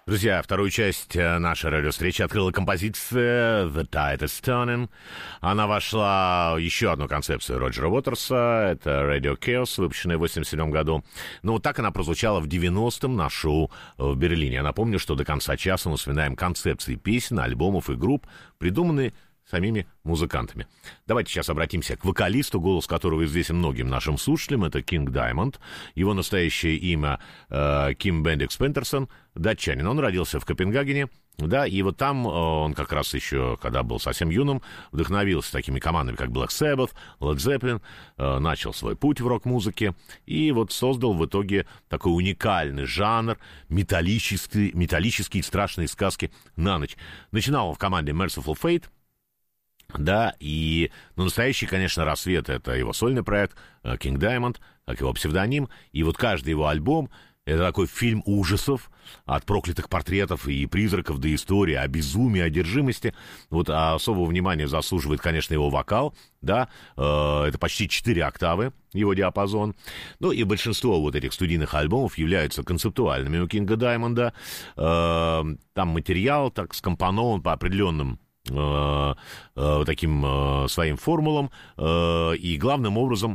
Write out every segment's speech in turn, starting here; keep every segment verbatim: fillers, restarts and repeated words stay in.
Друзья, вторую часть нашей радиовстречи открыла композиция «The Tide is Turning». Она вошла в еще одну концепцию Роджера Уотерса. Это Radio Chaos, выпущенная в восемьдесят седьмом году. Ну, вот так она прозвучала в девяностом на шоу в Берлине. Я напомню, что до конца часа мы вспоминаем концепции песен, альбомов и групп, придуманные самими музыкантами. Давайте сейчас обратимся к вокалисту, голос которого известен многим нашим слушателям. Это Кинг Даймонд. Его настоящее имя э, Ким Бендикс Пентерсон, датчанин. Он родился в Копенгагене, да, и вот там э, он как раз еще, когда был совсем юным, вдохновился такими командами, как Black Sabbath, Led Zeppelin, э, начал свой путь в рок-музыке и вот создал в итоге такой уникальный жанр металлический, металлические страшные сказки на ночь. Начинал он в команде Merciful Fate, да, и, ну, настоящий, конечно, рассвет — это его сольный проект King Diamond, как его псевдоним, и вот каждый его альбом — это такой фильм ужасов, от проклятых портретов и призраков до истории о безумии, одержимости. Вот а особого внимания заслуживает, конечно, его вокал, да, э, это почти четыре октавы, его диапазон. Ну, и большинство вот этих студийных альбомов являются концептуальными у Кинга Даймонда. Э, там материал так скомпонован по определенным Э, э, таким э, своим формулам э, и главным образом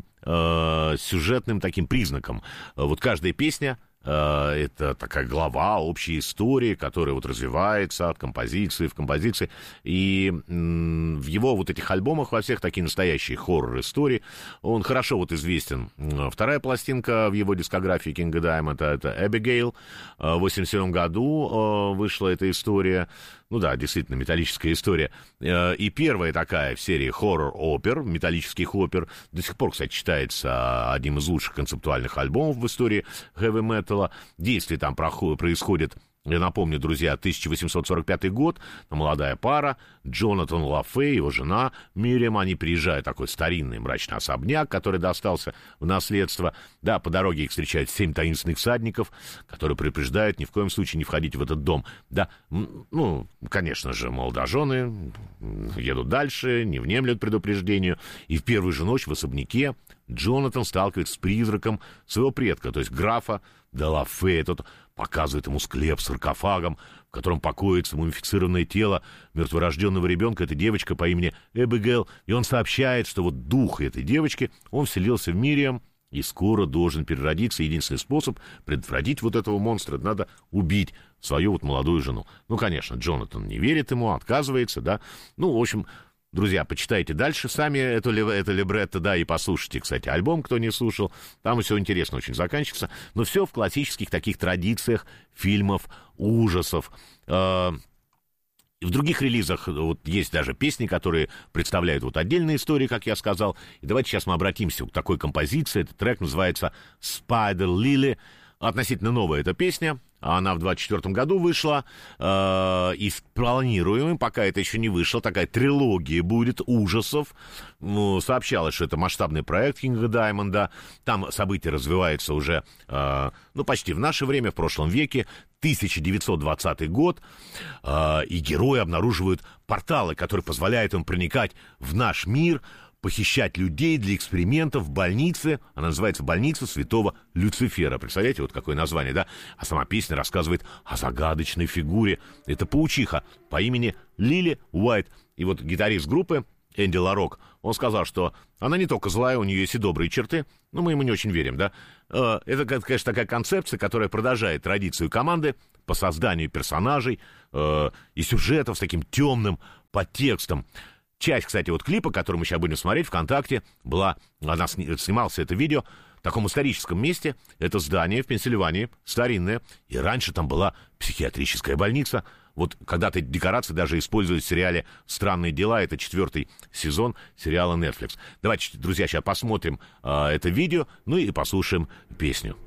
э, сюжетным таким признаком. Вот каждая песня э, это такая глава общей истории, которая вот развивается от композиции в композиции, и м, в его вот этих альбомах во всех такие настоящие хоррор-истории. Он хорошо вот известен. Вторая пластинка в его дискографии Кинга Даймонда — это «Эбигейл». В восемьдесят седьмом году э, вышла эта история. Ну да, действительно, металлическая история. И первая такая в серии хоррор-опер, металлических опер, до сих пор, кстати, считается одним из лучших концептуальных альбомов в истории хэви-металла. Действие там происходит, я напомню, друзья, тысяча восемьсот сорок пятый год, молодая пара, Джонатан Лафей, его жена Мириам, они приезжают в такой старинный мрачный особняк, который достался в наследство. Да, по дороге их встречают семь таинственных всадников, которые предупреждают ни в коем случае не входить в этот дом. Да, ну, конечно же, молодожены едут дальше, не внемлют предупреждению, и в первую же ночь в особняке Джонатан сталкивается с призраком своего предка, то есть графа де Лафея. Тот показывает ему склеп с саркофагом, в котором покоится мумифицированное тело мертворожденного ребенка. Это девочка по имени Эбигейл. И он сообщает, что вот дух этой девочки, он вселился в Мириам и скоро должен переродиться. Единственный способ предотвратить вот этого монстра — надо убить свою вот молодую жену. Ну, конечно, Джонатан не верит ему, отказывается, да. Ну, в общем, друзья, почитайте дальше сами это, это либретто, да, и послушайте, кстати, альбом, кто не слушал. Там все интересно очень заканчивается. Но все в классических таких традициях фильмов, ужасов. В других релизах вот есть даже песни, которые представляют вот отдельные истории, как я сказал. И давайте сейчас мы обратимся к такой композиции. Этот трек называется «Spider Lily». Относительно новая эта песня. Она в двадцать четвёртом году вышла, э, и планируем, пока это еще не вышло, такая трилогия будет ужасов. Ну, сообщалось, что это масштабный проект Кинга Даймонда. Там события развиваются уже, э, ну, почти в наше время, в прошлом веке, тысяча девятьсот двадцатый год, э, и герои обнаруживают порталы, которые позволяют им проникать в наш мир, похищать людей для экспериментов в больнице. Она называется «Больница святого Люцифера». Представляете, вот какое название, да? А сама песня рассказывает о загадочной фигуре. Это паучиха по имени Лили Уайт. И вот гитарист группы Энди Ларок, он сказал, что она не только злая, у нее есть и добрые черты, но мы ему не очень верим, да? Это, конечно, такая концепция, которая продолжает традицию команды по созданию персонажей и сюжетов с таким темным подтекстом. Часть, кстати, вот клипа, который мы сейчас будем смотреть, ВКонтакте, была, она сни, снимался это видео в таком историческом месте. Это здание в Пенсильвании, старинное, и раньше там была психиатрическая больница. Вот когда-то эти декорации даже используют в сериале «Странные дела». Это четвертый сезон сериала Netflix. Давайте, друзья, сейчас посмотрим э, это видео, ну и послушаем песню.